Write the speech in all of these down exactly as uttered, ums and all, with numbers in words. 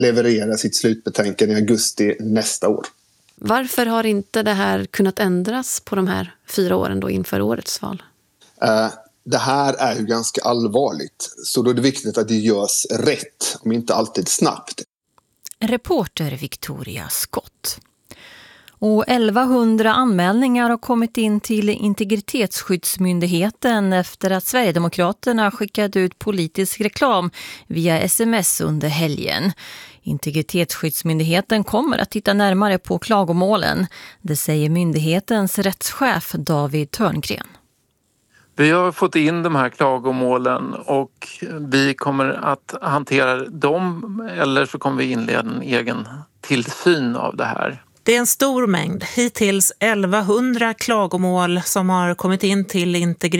leverera sitt slutbetänkande i augusti nästa år. Varför har inte det här kunnat ändras på de här fyra åren då inför årets val? Uh, det här är ju ganska allvarligt, så då är det viktigt att det görs rätt, om inte alltid snabbt. Reporter Victoria Scott. Och elvahundra anmälningar har kommit in till Integritetsskyddsmyndigheten efter att Sverigedemokraterna skickade ut politisk reklam via sms under helgen. Integritetsskyddsmyndigheten kommer att titta närmare på klagomålen. Det säger myndighetens rättschef David Törngren. Vi har fått in de här klagomålen och vi kommer att hantera dem, eller så kommer vi inleda en egen tillsyn av det här. Det är en stor mängd, hittills elvahundra klagomål som har kommit in till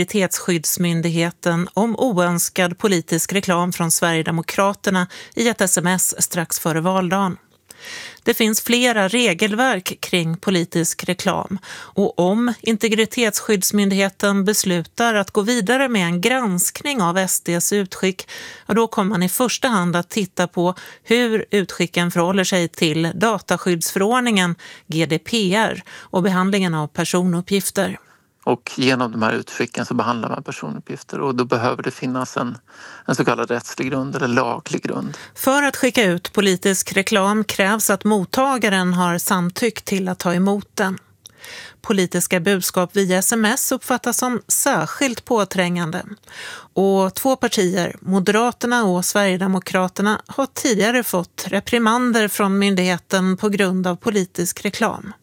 Integritetsskyddsmyndigheten om oönskad politisk reklam från Sverigedemokraterna i ett sms strax före valdagen. Det finns flera regelverk kring politisk reklam och om Integritetsskyddsmyndigheten beslutar att gå vidare med en granskning av S D:s utskick, då kommer man i första hand att titta på hur utskicken förhåller sig till dataskyddsförordningen G D P R och behandlingen av personuppgifter. Och genom de här utskicken så behandlar man personuppgifter och då behöver det finnas en, en så kallad rättslig grund eller laglig grund. För att skicka ut politisk reklam krävs att mottagaren har samtyckt till att ta emot den. Politiska budskap via sms uppfattas som särskilt påträngande. Och två partier, Moderaterna och Sverigedemokraterna, har tidigare fått reprimander från myndigheten på grund av politisk reklam.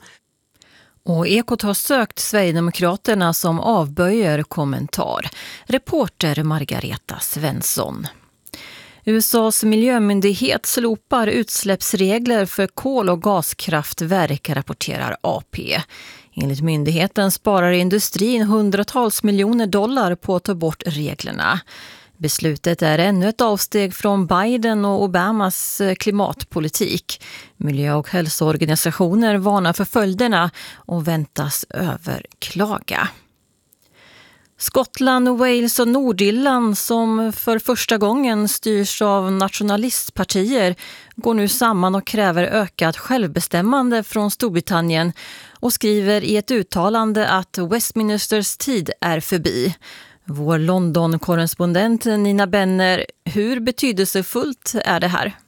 Och Ekot har sökt Sverigedemokraterna som avböjer kommentar. Reporter Margareta Svensson. U S A:s miljömyndighet slopar utsläppsregler för kol- och gaskraftverk, rapporterar A P. Enligt myndigheten sparar industrin hundratals miljoner dollar på att ta bort reglerna. Beslutet är ännu ett avsteg från Biden och Obamas klimatpolitik. Miljö- och hälsoorganisationer varnar för följderna och väntas överklaga. Skottland, Wales och Nordirland, som för första gången styrs av nationalistpartier, går nu samman och kräver ökat självbestämmande från Storbritannien och skriver i ett uttalande att Westminsters tid är förbi. Vår London-korrespondent Nina Benner, hur betydelsefullt är det här?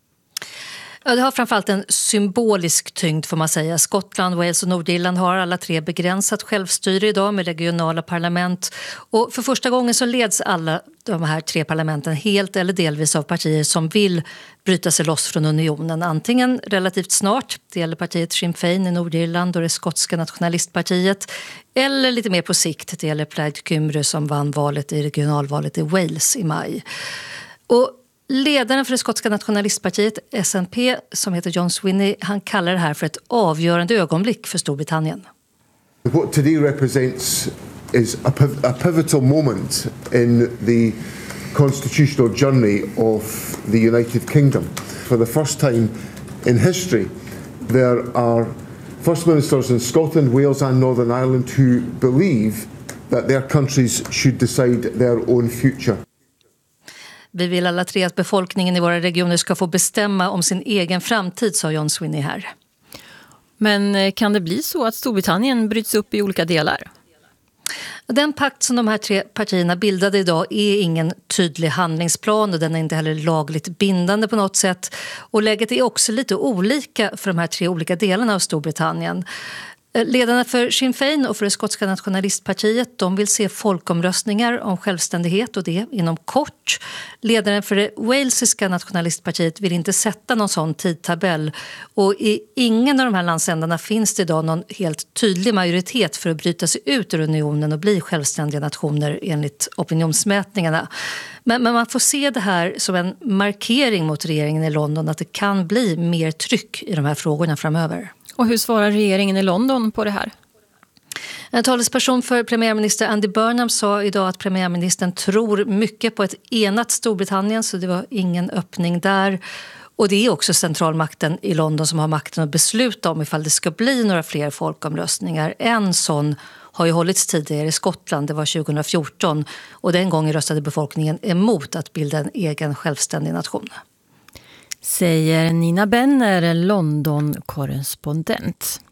Ja, det har framförallt en symbolisk tyngd får man säga. Skottland, Wales och Nordirland har alla tre begränsat självstyre idag med regionala parlament. Och för första gången så leds alla de här tre parlamenten helt eller delvis av partier som vill bryta sig loss från unionen. Antingen relativt snart, det gäller partiet Sinn Féin i Nordirland och det skotska nationalistpartiet. Eller lite mer på sikt, det gäller Plaid Cymru som vann valet i regionalvalet i Wales i maj. Och ledaren för det skotska nationalistpartiet S N P, som heter John Swinney, han kallar det här för ett avgörande ögonblick för Storbritannien. What today represents is a, piv- a pivotal moment in the constitutional journey of the United Kingdom. For the first time in history, there are First Ministers in Scotland, Wales and Northern Ireland who believe that their countries should decide their own future. Vi vill alla tre att befolkningen i våra regioner ska få bestämma om sin egen framtid, sa John Swinney här. Men kan det bli så att Storbritannien bryts upp i olika delar? Den pakt som de här tre partierna bildade idag är ingen tydlig handlingsplan och den är inte heller lagligt bindande på något sätt. Och läget är också lite olika för de här tre olika delarna av Storbritannien. Ledarna för Sinn Féin och för det skotska nationalistpartiet, de vill se folkomröstningar om självständighet och det inom kort. Ledaren för det walesiska nationalistpartiet vill inte sätta någon sån tidtabell och i ingen av de här landsändarna finns det idag någon helt tydlig majoritet för att bryta sig ut ur unionen och bli självständiga nationer enligt opinionsmätningarna. Men, men man får se det här som en markering mot regeringen i London att det kan bli mer tryck i de här frågorna framöver. Och hur svarar regeringen i London på det här? En talesperson för premiärminister Andy Burnham sa idag att premiärministern tror mycket på ett enat Storbritannien, så det var ingen öppning där. Och det är också centralmakten i London som har makten att besluta om ifall det ska bli några fler folkomröstningar. En sån har ju hållits tidigare i Skottland, det var tjugo fjorton, och den gången röstade befolkningen emot att bilda en egen självständig nation. säger Nina Benner, London-korrespondent.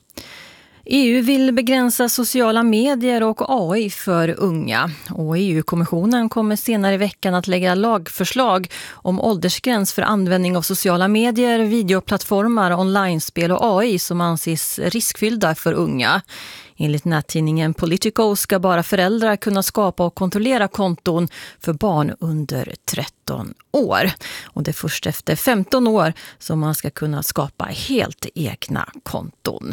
E U vill begränsa sociala medier och A I för unga. Och E U-kommissionen kommer senare i veckan att lägga lagförslag om åldersgräns för användning av sociala medier, videoplattformar, online-spel och A I som anses riskfyllda för unga. Enligt nättidningen Politico ska bara föräldrar kunna skapa och kontrollera konton för barn under tretton år. Och det är först efter femton år som man ska kunna skapa helt egna konton.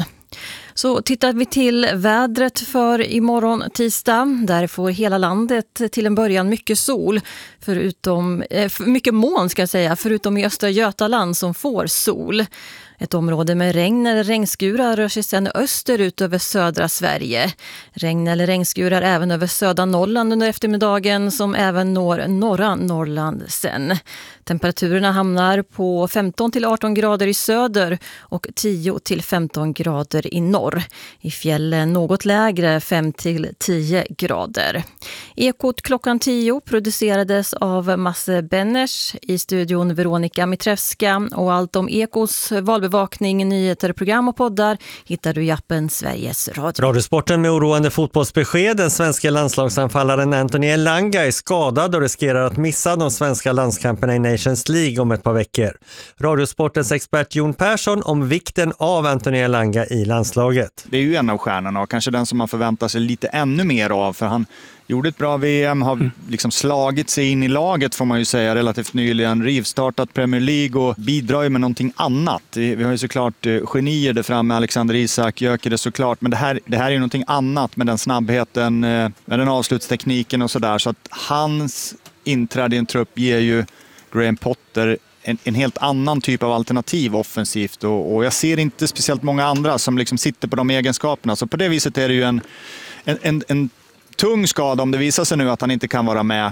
Så tittar vi till vädret för imorgon tisdag. Där får hela landet till en början mycket sol, förutom, eh, mycket moln ska jag säga, förutom i Östra Götaland som får sol. Ett område med regn eller regnskurar rör sig sedan österut över södra Sverige. Regn eller regnskurar även över södra Norrland under eftermiddagen som även når norra Norrland sen. Temperaturen hamnar på femton till arton grader i söder och tio till femton grader i norr. I fjällen något lägre, fem till tio grader. Ekot klockan tio producerades av Masse Benners, i studion Veronika Mitrevska, och allt om Ekos valbevakning, nyheter, program och poddar hittar du i appen Sveriges Radio. Radiosporten med oroande fotbollsbesked. Den svenska landslagsanfallaren Anthony Elanga är skadad och riskerar att missa de svenska landskamperna i Nations League om ett par veckor. Radiosportens expert Jon Persson om vikten av Anthony Elanga i landslaget. Det är ju en av stjärnorna och kanske den som man förväntar sig lite ännu mer av, för han gjorde ett bra V M, har mm. liksom slagit sig in i laget får man ju säga relativt nyligen, rivstartat Premier League och bidrar ju med någonting annat. Vi har ju såklart genier där framme, Alexander Isak, Gyökeres såklart, men det här, det här är ju någonting annat med den snabbheten, med den avslutstekniken och sådär, så att hans inträde i en trupp ger ju Graham Potter en, en helt annan typ av alternativ offensivt och, och jag ser inte speciellt många andra som liksom sitter på de egenskaperna, så på det viset är det ju en, en, en, en tung skada om det visar sig nu att han inte kan vara med.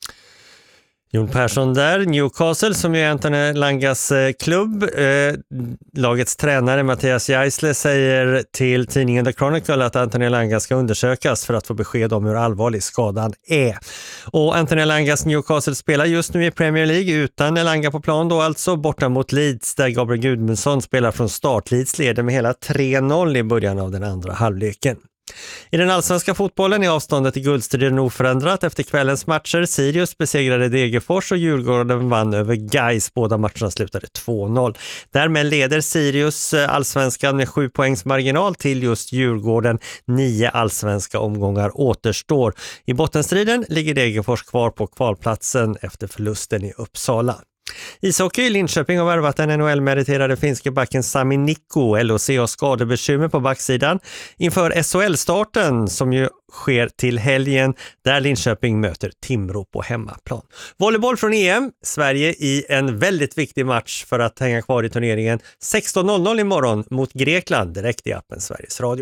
Jon Persson där, Newcastle som är Anthony Elangas klubb. Eh, lagets tränare Mattias Geisler säger till tidningen The Chronicle att Anthony Elanga ska undersökas för att få besked om hur allvarlig skadan är. Och Anthony Elangas Newcastle spelar just nu i Premier League utan Elanga på plan då, alltså borta mot Leeds där Gabriel Gudmundsson spelar från start. Leeds leder med hela tre noll i början av den andra halvleken. I den allsvenska fotbollen är avståndet i guldstriden oförändrat efter kvällens matcher. Sirius besegrade Degerfors och Djurgården vann över Gais. Båda matcherna slutade två noll. Därmed leder Sirius allsvenskan med sju poängs marginal till just Djurgården. Nio allsvenska omgångar återstår. I bottenstriden ligger Degerfors kvar på kvalplatsen efter förlusten i Uppsala. Ishockey i Linköping har värvat den N H L-meriterade finske backen Sami Nikko. L O C har skadebekymmer på backsidan inför S H L-starten som ju sker till helgen där Linköping möter Timrå på hemmaplan. Volleyboll från E M. Sverige i en väldigt viktig match för att hänga kvar i turneringen. sexton noll noll imorgon mot Grekland direkt i appen Sveriges Radio.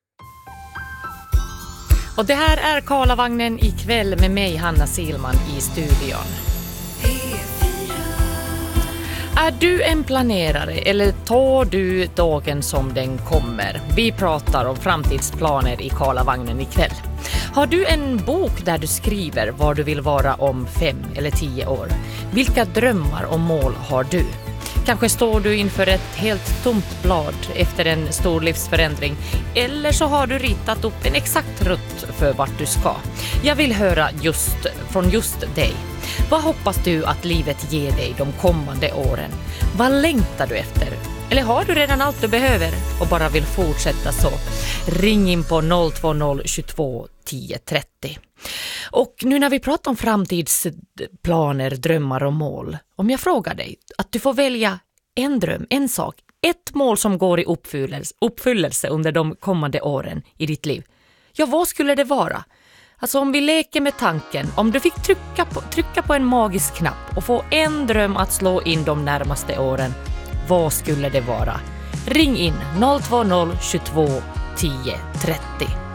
Och det här är Karlavagnen ikväll med mig, Hanna Silman, i studion. Är du en planerare eller tar du dagen som den kommer? Vi pratar om framtidsplaner i Karlavagnen ikväll. Har du en bok där du skriver vad du vill vara om fem eller tio år? Vilka drömmar och mål har du? Kanske står du inför ett helt tomt blad efter en stor livsförändring. Eller så har du ritat upp en exakt rutt för vart du ska. Jag vill höra just från just dig. Vad hoppas du att livet ger dig de kommande åren? Vad längtar du efter? Eller har du redan allt du behöver och bara vill fortsätta så? Ring in på noll två noll tjugotvå tio trettio. Och nu när vi pratar om framtidsplaner, drömmar och mål. Om jag frågar dig att du får välja en dröm, en sak, ett mål som går i uppfyllelse, uppfyllelse under de kommande åren i ditt liv. Ja, vad skulle det vara? Alltså om vi leker med tanken, om du fick trycka på, trycka på en magisk knapp och få en dröm att slå in de närmaste åren, vad skulle det vara? Ring in noll två noll tjugotvå tio trettio.